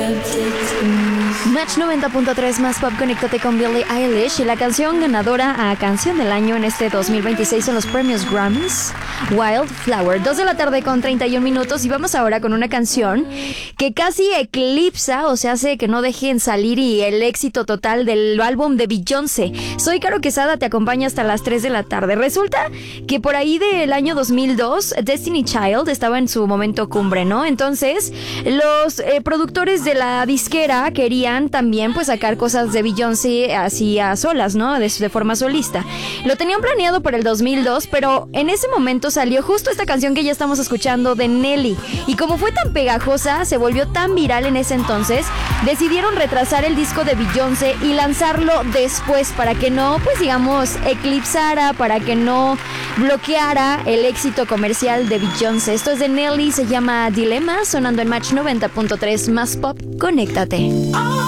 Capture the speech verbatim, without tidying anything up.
Match noventa punto tres más pop, conéctate con Billie Eilish y la canción ganadora a Canción del Año en este dos mil veintiséis en los premios Grammys, Wildflower. Dos de la tarde con treinta y un minutos y vamos ahora con una canción que casi eclipsa o se hace que no dejen salir y el éxito total del álbum de Beyoncé. Soy Caro Quesada, te acompaña hasta las tres de la tarde. Resulta que por ahí del año dos mil dos, Destiny Child estaba en su momento cumbre, ¿no? Entonces, los eh, productores de la disquera querían también pues sacar cosas de Beyoncé así a solas, ¿no? De, de forma solista. Lo tenían planeado para el dos mil dos, pero en ese momento salió justo esta canción que ya estamos escuchando de Nelly. Y como fue tan pegajosa, se volvió tan viral en ese entonces, decidieron retrasar el disco de Beyoncé y lanzarlo después para que no, pues digamos, eclipsara, para que no bloqueara el éxito comercial de Beyoncé. Esto es de Nelly, se llama Dilema, sonando en Match noventa punto tres más pop. Conéctate.